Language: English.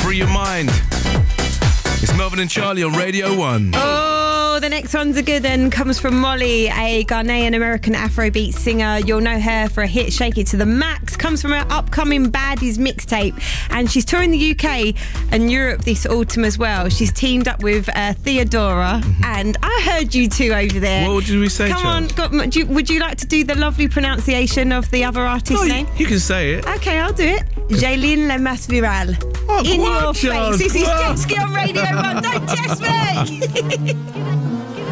Free your mind. It's Melvin and Charlie on Radio 1. Oh, the next one's a good one. Comes from Molly, a Ghanaian American Afrobeat singer. You'll know her for a hit, Shake It to the Max. Comes from her upcoming Baddies mixtape. And she's touring the UK and Europe this autumn as well. She's teamed up with Theodora. And I heard you two over there. What did we say, Come Charles? on, would you like to do the lovely pronunciation of the other artist's name? You can say it. Okay, I'll do it. Jaylin Le Mas Viral. Oh, In come on, your Charles. face. This is Jet Ski on Radio 1. Don't test me.